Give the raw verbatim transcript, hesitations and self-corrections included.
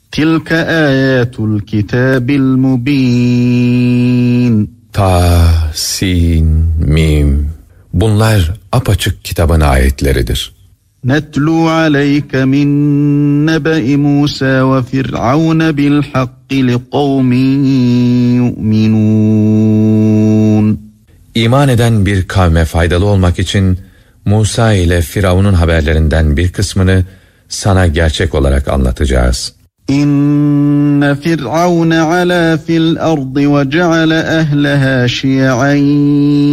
Tilke ayatul kitabil mubin. Ta, sin, mim. Bunlar apaçık kitabın ayetleridir. Netlu aleyke min nebe'i Musa ve Fir'aun bil hakki li kavmin yu'minun. İman eden bir kavme faydalı olmak için Musa ile Firavun'un haberlerinden bir kısmını sana gerçek olarak anlatacağız. İnne Fir'aun ala fil ardı ve ceale ehleha şi'an